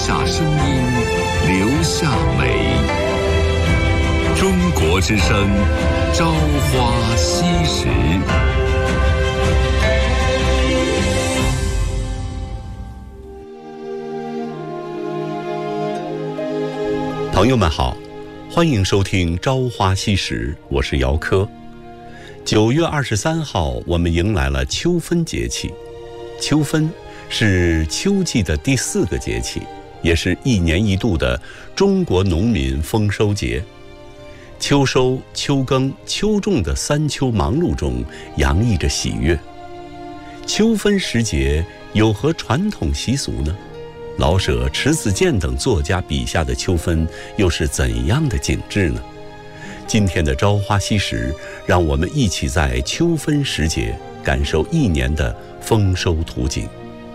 下声音，留下美。中国之声，朝花夕拾。 朋友们好，欢迎收听《朝花夕拾》，我是姚科。9月23号，我们迎来了秋分节气。秋分是秋季的第4个节气，也是1年1度的中国农民丰收节。秋收、秋耕、秋种的3秋忙碌中，洋溢着喜悦。秋分时节有何传统习俗呢？老舍、迟子建等作家笔下的秋分又是怎样的景致呢？今天的朝花夕拾，让我们一起在秋分时节感受1年的丰收图景。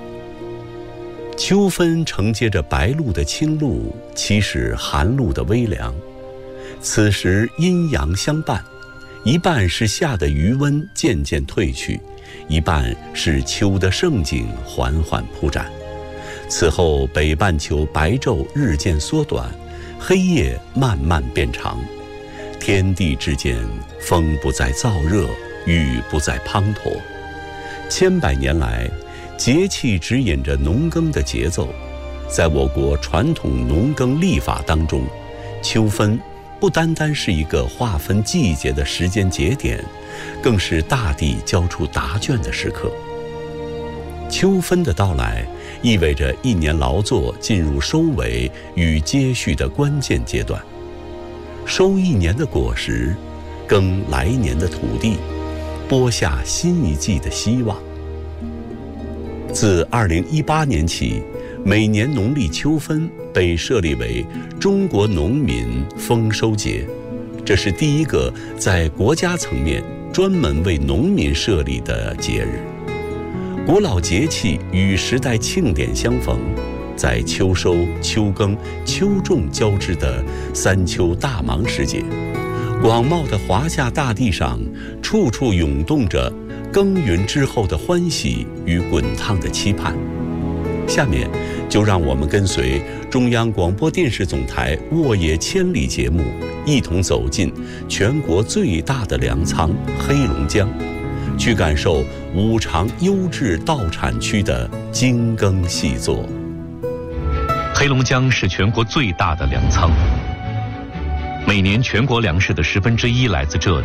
秋分承接着白露的清露，启使寒露的微凉。此时阴阳相伴，一半是夏的余温渐渐退去，一半是秋的盛景缓缓铺展。此后北半球白昼日渐缩短，黑夜慢慢变长，天地之间风不再燥热，雨不再滂沱。千百年来，节气指引着农耕的节奏。在我国传统农耕历法当中，秋分不单单是一个划分季节的时间节点，更是大地交出答卷的时刻。秋分的到来，意味着1年劳作进入收尾与接续的关键阶段，收1年的果实，耕来年的土地，播下新一季的希望。自2018年起，每年农历秋分被设立为中国农民丰收节，这是第一个在国家层面专门为农民设立的节日。古老节气与时代庆典相逢，在秋收、秋耕、秋种交织的3秋大忙时节，广袤的华夏大地上，处处涌动着耕耘之后的欢喜与滚烫的期盼。下面就让我们跟随中央广播电视总台沃野千里节目，一同走进全国最大的粮仓黑龙江，去感受五常优质稻产区的精耕细作。 黑龙江是全国最大的粮仓，每年全国粮食的1/10来自这里。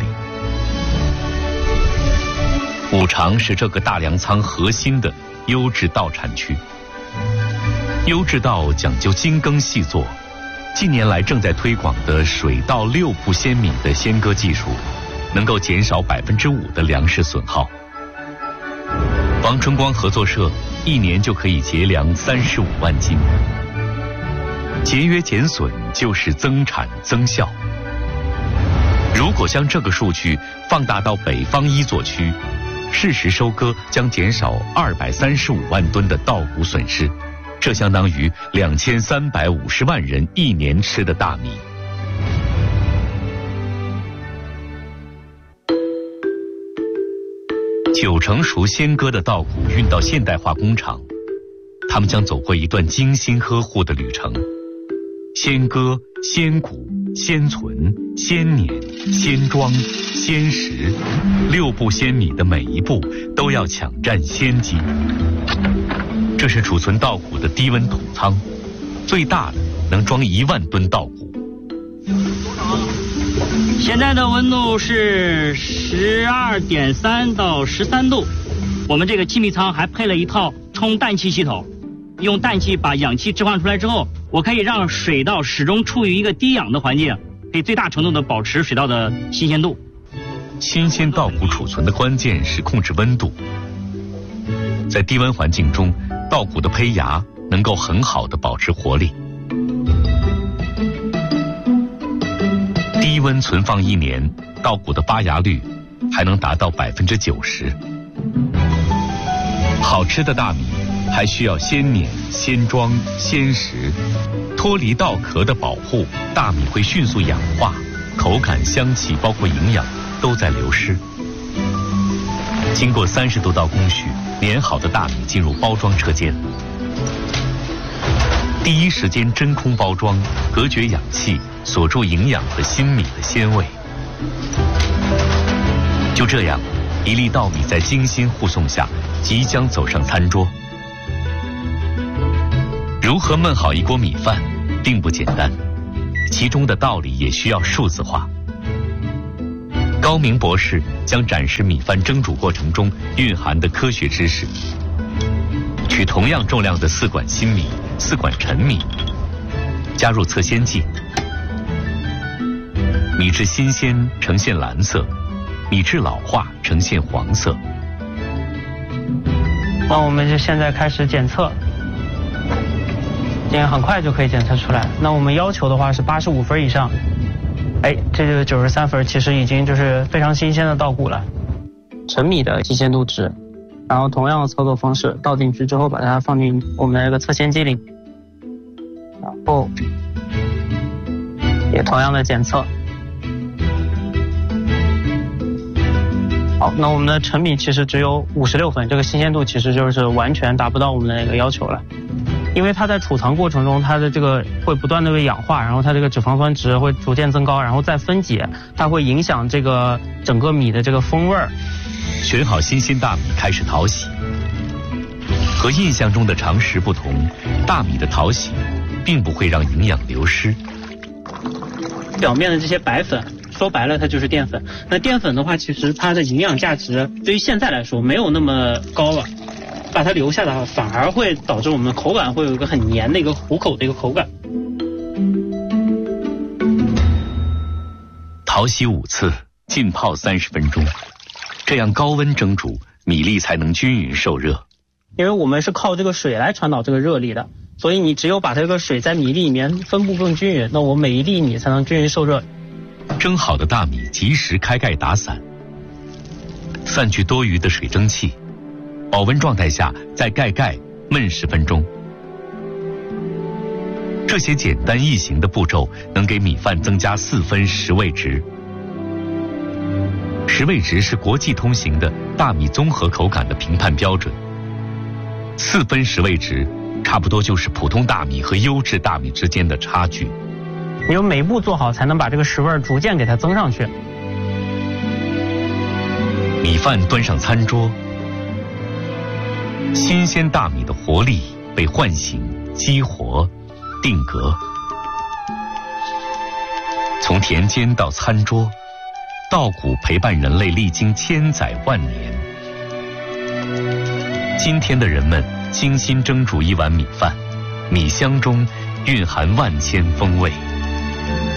五常是这个大粮仓核心的优质稻产区。优质稻讲究精耕细作，近年来正在推广的水稻6步鲜米的鲜割技术，能够减少5%的粮食损耗。王春光合作社1年就可以节粮35万斤。节约减损就是增产增效。如果将这个数据放大到北方一作区，适时收割将减少235万吨的稻谷损失，这相当于2350万人1年吃的大米。9成熟鲜割的稻谷运到现代化工厂，他们将走过一段精心呵护的旅程。鲜割、鲜谷、鲜存、鲜碾、鲜装、鲜食，6步鲜米的每一步都要抢占先机。这是储存稻谷的低温桶仓，最大的能装1万吨稻谷。 现在的温度是12.3到13度。我们这个气密仓还配了一套充氮气系统，用氮气把氧气置换出来之后，我可以让水稻始终处于一个低氧的环境，可以最大程度的保持水稻的新鲜度。 新鲜稻谷储存的关键是控制温度。在低温环境中，稻谷的胚芽能够很好的保持活力。低温存放1年，稻谷的发芽率还能达到90%。好吃的大米还需要鲜碾、鲜装、鲜食，脱离稻壳的保护，大米会迅速氧化，口感、香气包括营养都在流失。经过30多道工序，碾好的大米进入包装车间。 第一时间真空包装，隔绝氧气，锁住营养和新米的鲜味。就这样，一粒稻米在精心护送下，即将走上餐桌。如何焖好一锅米饭，并不简单，其中的道理也需要数字化。高明博士将展示米饭蒸煮过程中蕴含的科学知识。取同样重量的4管新米、4管陈米，加入测鲜剂，米质新鲜呈现蓝色，米质老化呈现黄色。 那我们就现在开始检测，这样很快就可以检测出来。那我们要求的话是85分以上，这就93分，其实已经就是非常新鲜的稻谷了。陈米的新鲜度值，然后同样的操作方式，倒进去之后把它放进我们的这个测鲜机里，然后也同样的检测。好，那我们的陈米其实只有56分，这个新鲜度其实就是完全达不到我们的那个要求了。因为它在储藏过程中，它的这个会不断的被氧化，然后它这个脂肪酸值会逐渐增高，然后再分解，它会影响这个整个米的这个风味儿。 选好新鲜大米开始淘洗。和印象中的常识不同，大米的淘洗并不会让营养流失。 表面的这些白粉，说白了它就是淀粉。那淀粉的话，其实它的营养价值对于现在来说没有那么高了，把它留下的话，反而会导致我们的口感会有一个很黏的一个糊口的一个口感。 淘洗5次，浸泡30分钟，这样高温蒸煮，米粒才能均匀受热。 因为我们是靠这个水来传导这个热力的，所以你只有把这个水在米粒里面分布更均匀，那我每一粒米才能均匀受热。 蒸好的大米及时开盖打散，散去多余的水蒸气，保温状态下再盖焖10分钟。这些简单易行的步骤能给米饭增加4分食味值。食味值是国际通行的大米综合口感的评判标准。4分食味值差不多就是普通大米和优质大米之间的差距。 你有每一步做好，才能把这个食味逐渐给它增上去。 米饭端上餐桌，新鲜大米的活力被唤醒、激活、定格。从田间到餐桌，稻谷陪伴人类历经千载万年。今天的人们精心蒸煮一碗米饭，米香中蕴含万千风味。